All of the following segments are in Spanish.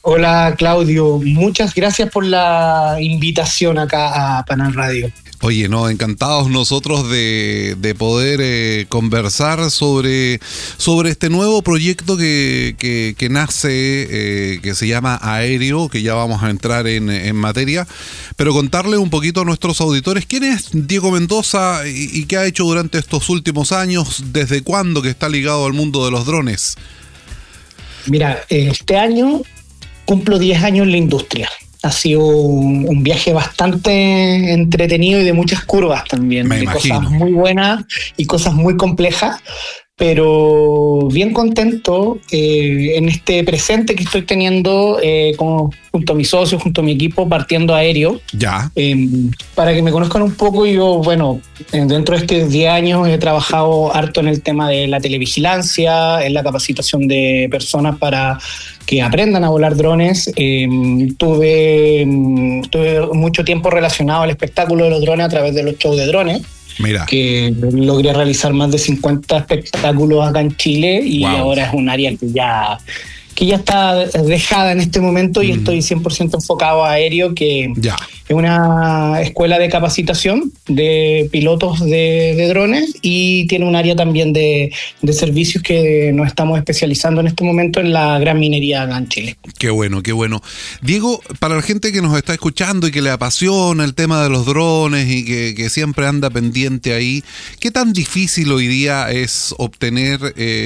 Hola Claudio, muchas gracias por la invitación acá a Panal Radio. Oye, no, encantados nosotros de poder conversar sobre este nuevo proyecto que nace, que se llama Aéreo, que ya vamos a entrar en materia, pero contarle un poquito a nuestros auditores quién es Diego Mendoza y qué ha hecho durante estos últimos años, desde cuándo que está ligado al mundo de los drones. Mira, este año cumplo 10 años en la industria. Ha sido un viaje bastante entretenido y de muchas curvas también. Me imagino. Cosas muy buenas y cosas muy complejas, pero bien contento en este presente que estoy teniendo junto a mis socios, junto a mi equipo, partiendo Aéreo. Ya. Para que me conozcan un poco, yo, dentro de estos 10 años he trabajado harto en el tema de la televigilancia, en la capacitación de personas para que aprendan a volar drones. Tuve mucho tiempo relacionado al espectáculo de los drones a través de los shows de drones. Mira. Que logré realizar más de 50 espectáculos acá en Chile y wow. Ahora es un área que ya está dejada en este momento y estoy 100% enfocado a Aéreo, que ya. Es una escuela de capacitación de pilotos de drones y tiene un área también de servicios que nos estamos especializando en este momento en la gran minería acá en Chile. Qué bueno, qué bueno. Diego, para la gente que nos está escuchando y que le apasiona el tema de los drones y que siempre anda pendiente ahí, ¿qué tan difícil hoy día es obtener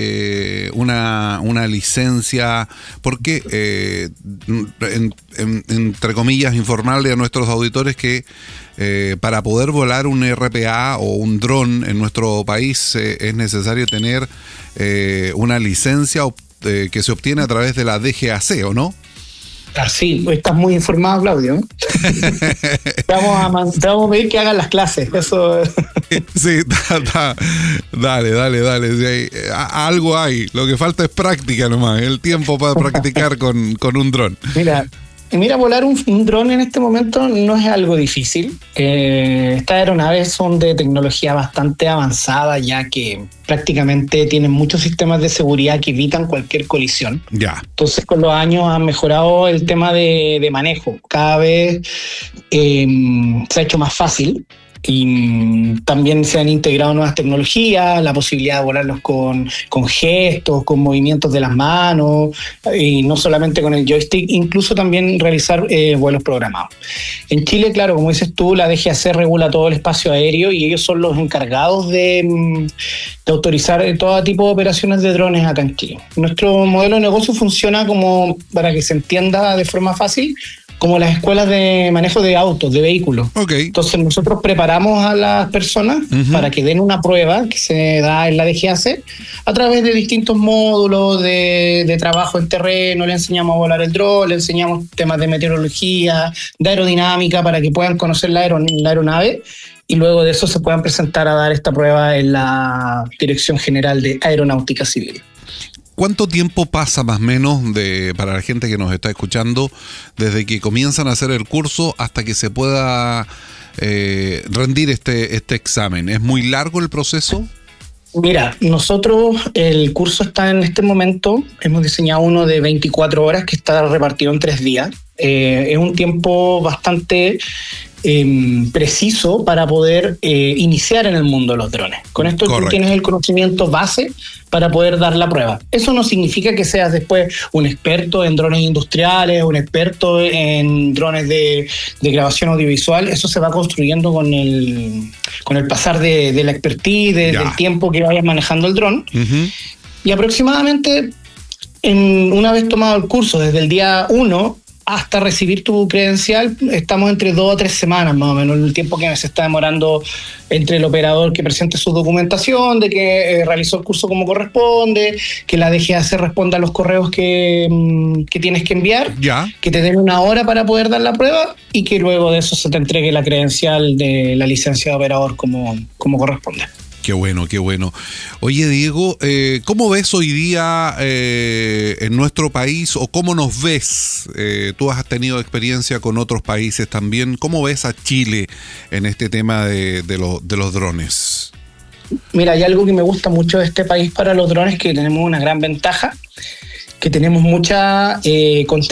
una licencia? Porque, entre comillas, informarle a nuestros auditores que para poder volar un RPA o un dron en nuestro país es necesario tener una licencia que se obtiene a través de la DGAC, ¿o no? Sí, estás muy informado, Claudio. Te vamos a pedir que hagan las clases. Eso. Sí, dale. Sí, algo hay. Lo que falta es práctica nomás. El tiempo para practicar con un dron. Mira, volar un dron en este momento no es algo difícil. Estas aeronaves son de tecnología bastante avanzada, ya que prácticamente tienen muchos sistemas de seguridad que evitan cualquier colisión. Ya. Entonces, con los años han mejorado el tema de manejo. Cada vez se ha hecho más fácil. Y también se han integrado nuevas tecnologías, la posibilidad de volarlos con gestos, con movimientos de las manos, y no solamente con el joystick, incluso también realizar vuelos programados. En Chile, claro, como dices tú, la DGAC regula todo el espacio aéreo y ellos son los encargados de autorizar todo tipo de operaciones de drones acá en Chile. Nuestro modelo de negocio funciona como, para que se entienda de forma fácil, como las escuelas de manejo de autos, de vehículos. Okay. Entonces nosotros preparamos a las personas para que den una prueba que se da en la DGAC a través de distintos módulos de trabajo en terreno. Le enseñamos a volar el dron, le enseñamos temas de meteorología, de aerodinámica, para que puedan conocer la aeronave y luego de eso se puedan presentar a dar esta prueba en la Dirección General de Aeronáutica Civil. ¿Cuánto tiempo pasa más o menos para la gente que nos está escuchando desde que comienzan a hacer el curso hasta que se pueda rendir este examen? ¿Es muy largo el proceso? Mira, nosotros el curso está en este momento, hemos diseñado uno de 24 horas que está repartido en 3 días. Es un tiempo bastante preciso para poder iniciar en el mundo de los drones. Con esto Correcto. Tú tienes el conocimiento base para poder dar la prueba. Eso no significa que seas después un experto en drones industriales, un experto en drones de grabación audiovisual. Eso se va construyendo con el pasar de la expertise, del tiempo que vayas manejando el dron. Uh-huh. Y aproximadamente, una vez tomado el curso, desde el día 1 hasta recibir tu credencial, estamos entre 2 a 3 semanas más o menos, el tiempo que se está demorando entre el operador que presente su documentación, de que realizó el curso como corresponde, que la DGAC responda a los correos que tienes que enviar, que te den 1 hora para poder dar la prueba y que luego de eso se te entregue la credencial de la licencia de operador como corresponde. Qué bueno, qué bueno. Oye, Diego, ¿cómo ves hoy día en nuestro país o cómo nos ves? Tú has tenido experiencia con otros países también. ¿Cómo ves a Chile en este tema de los drones? Mira, hay algo que me gusta mucho de este país para los drones, que tenemos una gran ventaja, que tenemos mucha